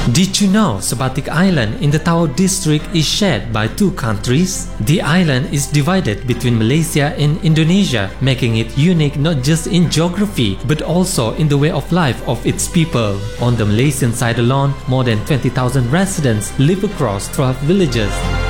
Did you know Sebatik Island in the Tawau district is shared by two countries? The island is divided between Malaysia and Indonesia, making it unique not just in geography but also in the way of life of its people. On the Malaysian side alone, more than 20,000 residents live across 12 villages.